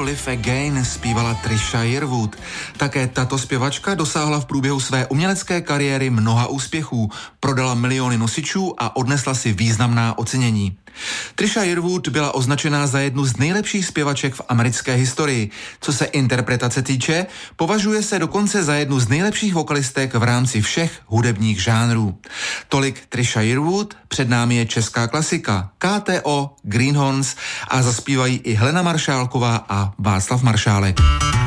Live Again zpívala Trisha Yearwood. Také tato zpěvačka dosáhla v průběhu své umělecké kariéry mnoha úspěchů, prodala miliony nosičů a odnesla si významná ocenění. Trisha Yearwood byla označená za jednu z nejlepších zpěvaček v americké historii. Co se interpretace týče, považuje se dokonce za jednu z nejlepších vokalistek v rámci všech hudebních žánrů. Tolik Trisha Yearwood, před námi je česká klasika KTO, Greenhorns a zaspívají i Helena Maršálková a Václav Maršálek.